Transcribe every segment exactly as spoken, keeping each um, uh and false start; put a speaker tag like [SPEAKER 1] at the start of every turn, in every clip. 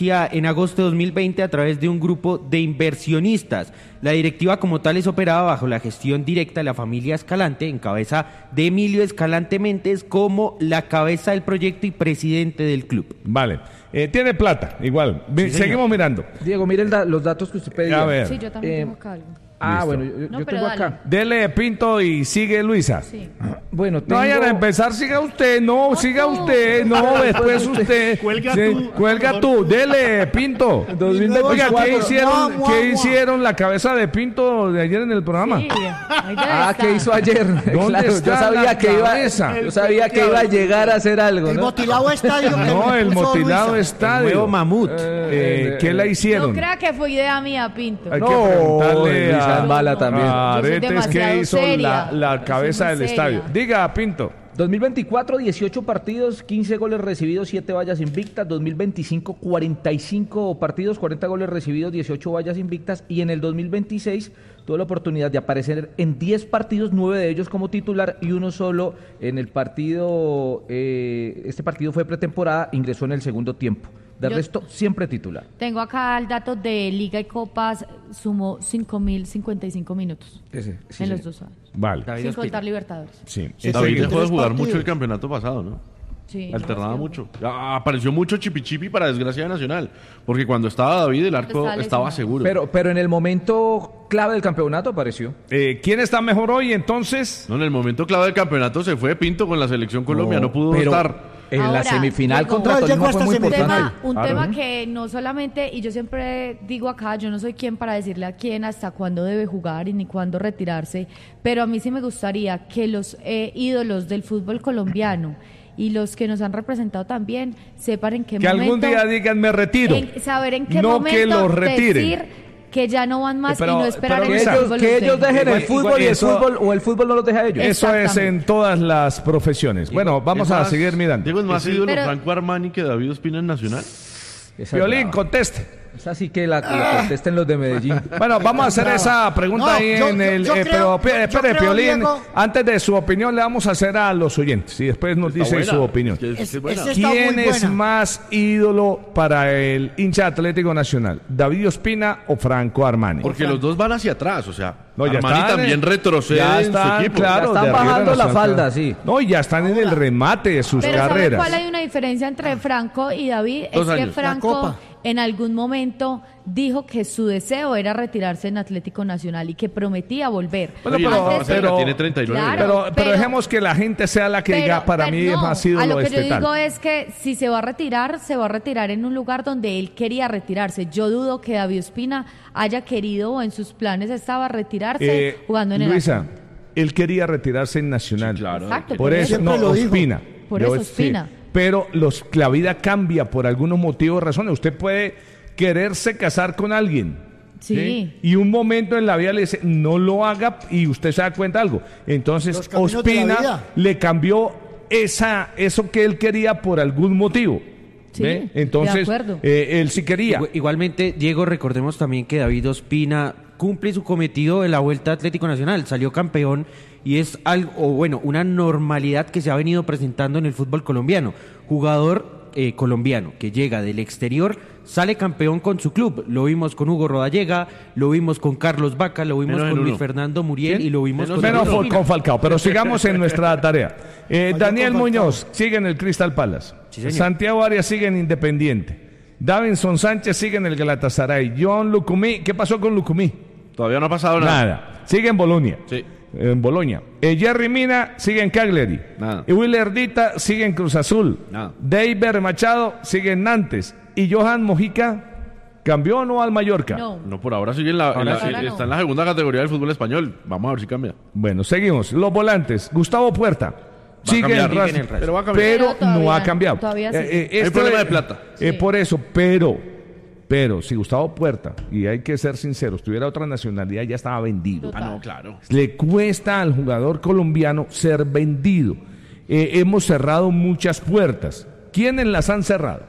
[SPEAKER 1] inicia en agosto de dos mil veinte a través de un grupo de inversionistas. La directiva como tal es operada bajo la gestión directa de la familia Escalante, en cabeza de Emilio Escalante Méndez como la cabeza del proyecto y presidente del club.
[SPEAKER 2] Vale. Eh, tiene plata, igual. Sí, seguimos mirando.
[SPEAKER 3] Diego, mire da, los datos que usted pedía.
[SPEAKER 2] A ver.
[SPEAKER 4] Sí, yo también
[SPEAKER 3] Eh,
[SPEAKER 4] tengo acá algo.
[SPEAKER 3] Ah,
[SPEAKER 2] Listo.
[SPEAKER 3] bueno, yo,
[SPEAKER 4] No,
[SPEAKER 3] yo
[SPEAKER 4] pero
[SPEAKER 3] tengo
[SPEAKER 4] dale.
[SPEAKER 3] acá.
[SPEAKER 2] Dele Pinto y sigue Luisa.
[SPEAKER 4] Sí.
[SPEAKER 3] Bueno,
[SPEAKER 2] No
[SPEAKER 3] tengo...
[SPEAKER 2] vayan a empezar, siga usted, no, siga usted, no, después usted.
[SPEAKER 5] Cuelga
[SPEAKER 2] Sí,
[SPEAKER 5] tú.
[SPEAKER 2] Cuelga tú, dele, Pinto.
[SPEAKER 3] dos mil
[SPEAKER 2] Oiga,
[SPEAKER 3] veinticuatro.
[SPEAKER 2] ¿qué hicieron,
[SPEAKER 5] Mua,
[SPEAKER 2] ¿qué
[SPEAKER 5] mua, mua.
[SPEAKER 2] hicieron la cabeza de Pinto de ayer en el programa?
[SPEAKER 4] Sí, ahí debe
[SPEAKER 3] Ah,
[SPEAKER 4] estar.
[SPEAKER 3] ¿qué hizo ayer?
[SPEAKER 2] ¿Dónde
[SPEAKER 3] Claro,
[SPEAKER 2] está
[SPEAKER 3] yo sabía
[SPEAKER 2] la
[SPEAKER 3] que iba,
[SPEAKER 2] cabeza?
[SPEAKER 3] yo sabía que iba a llegar a hacer algo,
[SPEAKER 5] El
[SPEAKER 3] ¿no?
[SPEAKER 5] motilado estadio. que
[SPEAKER 2] No, el
[SPEAKER 5] puso
[SPEAKER 2] motilado
[SPEAKER 5] Luisa.
[SPEAKER 2] estadio.
[SPEAKER 1] El nuevo mamut.
[SPEAKER 2] Eh,
[SPEAKER 3] Eh,
[SPEAKER 2] ¿Qué la
[SPEAKER 4] No
[SPEAKER 2] hicieron?
[SPEAKER 4] crea que fue idea mía, Pinto.
[SPEAKER 2] Hay que
[SPEAKER 3] No,
[SPEAKER 2] preguntarle
[SPEAKER 3] Luisa
[SPEAKER 2] a,
[SPEAKER 3] Mala también.
[SPEAKER 2] a
[SPEAKER 4] Yo soy
[SPEAKER 2] Aretes qué
[SPEAKER 4] demasiado
[SPEAKER 2] hizo
[SPEAKER 4] seria.
[SPEAKER 2] la, la
[SPEAKER 4] Yo soy
[SPEAKER 2] cabeza
[SPEAKER 4] muy
[SPEAKER 2] del
[SPEAKER 4] seria.
[SPEAKER 2] estadio. Diga, Pinto.
[SPEAKER 3] dos mil veinticuatro, dieciocho partidos, quince goles recibidos, siete vallas invictas. dos mil veinticinco, cuarenta y cinco partidos, cuarenta goles recibidos, dieciocho vallas invictas. Y en el dos mil veintiséis tuvo la oportunidad de aparecer en diez partidos, nueve de ellos como titular y uno solo en el partido. Eh, este partido fue pretemporada, ingresó en el segundo tiempo. De
[SPEAKER 4] Yo-
[SPEAKER 3] resto, siempre titular.
[SPEAKER 4] Tengo acá el dato de Liga y Copas, sumó cinco mil cincuenta y cinco minutos
[SPEAKER 3] Ese, sí,
[SPEAKER 4] en
[SPEAKER 3] sí.
[SPEAKER 4] los dos años.
[SPEAKER 2] Vale.
[SPEAKER 1] David
[SPEAKER 4] Sin
[SPEAKER 1] Ospina.
[SPEAKER 4] contar Libertadores.
[SPEAKER 2] Sí.
[SPEAKER 6] David
[SPEAKER 2] Seguimos.
[SPEAKER 6] dejó de
[SPEAKER 5] Tres
[SPEAKER 6] jugar
[SPEAKER 5] partidos.
[SPEAKER 6] mucho el campeonato pasado, ¿no?
[SPEAKER 4] Sí,
[SPEAKER 6] Alternaba
[SPEAKER 4] no,
[SPEAKER 6] mucho. Ah, Apareció mucho Chipi Chipi para desgracia de Nacional. Porque cuando estaba David, el arco
[SPEAKER 4] Estaba
[SPEAKER 6] estaba
[SPEAKER 4] lesionado.
[SPEAKER 6] seguro.
[SPEAKER 3] Pero, pero en el momento clave del campeonato apareció.
[SPEAKER 2] Eh, ¿Quién está mejor hoy entonces?
[SPEAKER 6] No, en el momento clave del campeonato se fue Pinto con la selección Colombia. No, pudo
[SPEAKER 3] pero
[SPEAKER 6] estar.
[SPEAKER 3] En la
[SPEAKER 4] Ahora,
[SPEAKER 3] semifinal
[SPEAKER 4] llegó-
[SPEAKER 3] contra
[SPEAKER 5] No,
[SPEAKER 3] Tolima
[SPEAKER 5] llegó
[SPEAKER 3] fue
[SPEAKER 5] hasta
[SPEAKER 3] muy
[SPEAKER 4] Un
[SPEAKER 5] semifinal.
[SPEAKER 3] importante.
[SPEAKER 4] tema, un
[SPEAKER 2] Claro.
[SPEAKER 4] tema que no solamente, y yo siempre digo acá, yo no soy quien para decirle a quién hasta cuándo debe jugar y ni cuándo retirarse, pero a mí sí me gustaría que los eh, ídolos del fútbol colombiano y los que nos han representado también sepan en qué
[SPEAKER 2] Que
[SPEAKER 4] momento...
[SPEAKER 2] algún día digan me retiro.
[SPEAKER 4] en- saber en qué
[SPEAKER 2] No
[SPEAKER 4] momento
[SPEAKER 2] que los retiren.
[SPEAKER 4] decir que ya no van más
[SPEAKER 2] Pero-
[SPEAKER 4] y no esperar
[SPEAKER 2] pero
[SPEAKER 4] en
[SPEAKER 3] Que
[SPEAKER 4] el
[SPEAKER 2] Luisa,
[SPEAKER 3] ellos,
[SPEAKER 4] fútbol.
[SPEAKER 3] que
[SPEAKER 4] los
[SPEAKER 3] ellos
[SPEAKER 4] dejen.
[SPEAKER 3] dejen el
[SPEAKER 2] Igual-
[SPEAKER 3] fútbol
[SPEAKER 2] igual
[SPEAKER 3] y el
[SPEAKER 2] eso-
[SPEAKER 3] fútbol o el fútbol no los deja a ellos.
[SPEAKER 2] Eso es
[SPEAKER 4] Exactamente.
[SPEAKER 2] en todas las profesiones. Bueno, vamos
[SPEAKER 6] Es
[SPEAKER 2] a
[SPEAKER 6] más,
[SPEAKER 2] seguir mirando.
[SPEAKER 6] Diego es más ídolo
[SPEAKER 4] Pero-
[SPEAKER 6] Franco Armani que David Ospina en Nacional.
[SPEAKER 3] Esa es
[SPEAKER 2] Violín,
[SPEAKER 3] brava.
[SPEAKER 2] conteste.
[SPEAKER 3] Esa sí que la, la contesten los de Medellín.
[SPEAKER 2] Bueno, vamos a hacer esa pregunta
[SPEAKER 5] No,
[SPEAKER 2] ahí
[SPEAKER 5] yo-
[SPEAKER 2] en
[SPEAKER 5] yo-
[SPEAKER 2] el...
[SPEAKER 5] yo
[SPEAKER 2] eh,
[SPEAKER 5] creo-
[SPEAKER 2] pero
[SPEAKER 5] yo- yo
[SPEAKER 2] espere,
[SPEAKER 5] creo,
[SPEAKER 2] Piolín,
[SPEAKER 5] Diego-
[SPEAKER 2] antes de su opinión le vamos a hacer a los oyentes y después nos
[SPEAKER 6] Está
[SPEAKER 2] dice
[SPEAKER 6] buena.
[SPEAKER 2] su opinión.
[SPEAKER 6] Es que es-
[SPEAKER 5] Es-
[SPEAKER 6] es buena.
[SPEAKER 5] ese- está
[SPEAKER 2] ¿Quién
[SPEAKER 5] muy
[SPEAKER 2] es
[SPEAKER 5] buena.
[SPEAKER 2] más ídolo para el hincha Atlético Nacional? ¿David Ospina o Franco Armani?
[SPEAKER 6] Porque los dos van hacia atrás, o sea,
[SPEAKER 2] No, ya
[SPEAKER 6] Armani
[SPEAKER 2] están,
[SPEAKER 6] también
[SPEAKER 2] eh,
[SPEAKER 6] retrocede
[SPEAKER 2] ya
[SPEAKER 6] en su
[SPEAKER 2] están,
[SPEAKER 6] equipo.
[SPEAKER 2] claro,
[SPEAKER 3] Ya están
[SPEAKER 2] de arriba
[SPEAKER 3] bajando la
[SPEAKER 2] nacional.
[SPEAKER 3] falda, sí.
[SPEAKER 2] No, y ya están en el remate de sus
[SPEAKER 4] Pero ¿sabe
[SPEAKER 2] carreras.
[SPEAKER 4] cuál hay una diferencia entre Franco y David?
[SPEAKER 6] Dos
[SPEAKER 4] es que
[SPEAKER 6] años.
[SPEAKER 5] La
[SPEAKER 4] Franco
[SPEAKER 5] Copa.
[SPEAKER 4] en algún momento dijo que su deseo era retirarse en Atlético Nacional y que prometía volver.
[SPEAKER 2] Bueno,
[SPEAKER 6] Oye,
[SPEAKER 2] pero-
[SPEAKER 6] no,
[SPEAKER 4] Antes-
[SPEAKER 2] pero-
[SPEAKER 6] tiene treinta y nueve.
[SPEAKER 4] Claro,
[SPEAKER 2] pero, pero,
[SPEAKER 4] pero-
[SPEAKER 2] dejemos que la gente sea la que diga,
[SPEAKER 4] Pero-
[SPEAKER 2] para
[SPEAKER 4] pero
[SPEAKER 2] mí es
[SPEAKER 4] no,
[SPEAKER 2] más
[SPEAKER 4] a
[SPEAKER 2] ídolo
[SPEAKER 4] lo que
[SPEAKER 2] este
[SPEAKER 4] yo
[SPEAKER 2] tal.
[SPEAKER 4] digo es que si se va a retirar, se va a retirar en un lugar donde él quería retirarse. Yo dudo que David Ospina haya querido o en sus planes estaba retirarse
[SPEAKER 2] Eh,
[SPEAKER 4] jugando en el
[SPEAKER 2] Luisa,
[SPEAKER 4] Nacional.
[SPEAKER 2] él quería retirarse en Nacional.
[SPEAKER 6] Sí, claro.
[SPEAKER 4] Exacto,
[SPEAKER 2] Por eso,
[SPEAKER 5] Siempre
[SPEAKER 2] no,
[SPEAKER 5] lo dijo.
[SPEAKER 2] Ospina.
[SPEAKER 4] Por
[SPEAKER 2] Yo-
[SPEAKER 4] eso,
[SPEAKER 2] sí.
[SPEAKER 4] Ospina.
[SPEAKER 2] Pero los, la vida cambia por algunos motivos, razones. Usted puede quererse casar con alguien.
[SPEAKER 4] Sí.
[SPEAKER 2] Y un momento en la vida le dice, no lo haga, y usted se da cuenta de algo. Entonces,
[SPEAKER 5] Los caminos de la
[SPEAKER 2] Ospina
[SPEAKER 5] vida.
[SPEAKER 2] le cambió esa, eso que él quería por algún motivo.
[SPEAKER 4] Sí,
[SPEAKER 2] ¿Ve?
[SPEAKER 4] de
[SPEAKER 2] Entonces,
[SPEAKER 4] acuerdo.
[SPEAKER 2] eh, él sí quería.
[SPEAKER 1] Igu- Igualmente, Diego, recordemos también que David Ospina cumple su cometido de la Vuelta Atlético Nacional, salió campeón y es algo, o bueno, una normalidad que se ha venido presentando en el fútbol colombiano. Jugador eh, colombiano que llega del exterior, sale campeón con su club. Lo vimos con Hugo Rodallega, lo vimos con Carlos Vaca, lo vimos
[SPEAKER 6] Menos en
[SPEAKER 1] con Luis
[SPEAKER 6] uno.
[SPEAKER 1] Fernando Muriel
[SPEAKER 2] ¿Quién?
[SPEAKER 1] y lo vimos
[SPEAKER 6] Menos
[SPEAKER 1] con
[SPEAKER 6] en
[SPEAKER 2] Menos
[SPEAKER 1] David
[SPEAKER 2] fue
[SPEAKER 1] Ospina.
[SPEAKER 2] con Falcao, pero sigamos en nuestra tarea. Eh,
[SPEAKER 5] Falló
[SPEAKER 2] Daniel
[SPEAKER 5] con Falcao.
[SPEAKER 2] Muñoz sigue en el Crystal Palace.
[SPEAKER 1] Sí, señor.
[SPEAKER 2] Santiago Arias sigue en Independiente. Davinson Sánchez sigue en el Galatasaray. John Lucumí, ¿qué pasó con Lucumí?
[SPEAKER 6] Todavía no ha pasado nada.
[SPEAKER 2] Nada. Sigue en Bolonia.
[SPEAKER 6] Sí.
[SPEAKER 2] En Boloña. Eh, Jerry Mina sigue en Cagliari.
[SPEAKER 6] Nada.
[SPEAKER 2] Y Willer Dita sigue en Cruz Azul.
[SPEAKER 6] Nada.
[SPEAKER 2] David Machado sigue en Nantes. Y Johan Mojica cambió o no al Mallorca.
[SPEAKER 4] No.
[SPEAKER 6] No, por ahora sigue en la, en
[SPEAKER 1] Ahora
[SPEAKER 6] la-
[SPEAKER 4] sí. Ahora no.
[SPEAKER 6] está en la segunda categoría del fútbol español. Vamos a ver si cambia.
[SPEAKER 2] Bueno, seguimos. Los volantes. Gustavo Puerta. Sigue
[SPEAKER 6] cambiar.
[SPEAKER 2] en
[SPEAKER 6] Sigue en
[SPEAKER 2] Racing,
[SPEAKER 1] el Racing.
[SPEAKER 6] Pero va a cambiar.
[SPEAKER 2] pero
[SPEAKER 4] Pero todavía
[SPEAKER 2] no ha
[SPEAKER 4] no,
[SPEAKER 2] cambiado.
[SPEAKER 4] todavía sí.
[SPEAKER 6] Hay
[SPEAKER 2] esto
[SPEAKER 6] problema
[SPEAKER 2] es-
[SPEAKER 6] de plata.
[SPEAKER 2] eh,
[SPEAKER 4] Sí.
[SPEAKER 2] por eso, pero, pero si Gustavo Puerta, y hay que ser sinceros, tuviera otra nacionalidad, ya estaba vendido.
[SPEAKER 4] Total.
[SPEAKER 6] Ah, no, claro.
[SPEAKER 2] Le cuesta al jugador colombiano ser vendido. Eh, hemos cerrado muchas puertas. ¿Quiénes las han cerrado?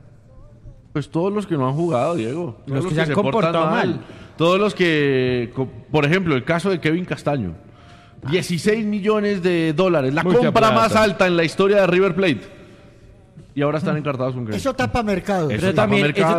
[SPEAKER 6] Pues todos los que no han jugado, Diego. Todos
[SPEAKER 1] Los que se han
[SPEAKER 6] portan
[SPEAKER 1] comportado mal.
[SPEAKER 6] Todos los que, co- por ejemplo, el caso de Kevin Castaño. dieciséis millones de dólares, la
[SPEAKER 2] Mucha
[SPEAKER 6] compra
[SPEAKER 2] plata.
[SPEAKER 6] más alta en la historia de River Plate. Y ahora están encartados con Kevin.
[SPEAKER 5] Eso tapa mercado.
[SPEAKER 6] Eso
[SPEAKER 1] Pero
[SPEAKER 6] tapa
[SPEAKER 1] también,
[SPEAKER 6] mercado.
[SPEAKER 1] eso